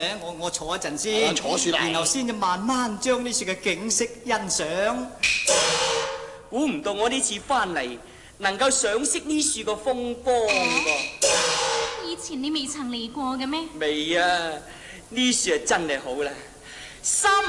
我坐一陣先， 坐樹啦， 然後先至慢慢將呢處嘅景色欣賞。 估唔到我呢次翻嚟能夠賞識呢處嘅風光噃。 以前你未曾嚟過嘅咩？ 未啊，呢處係真係好啦。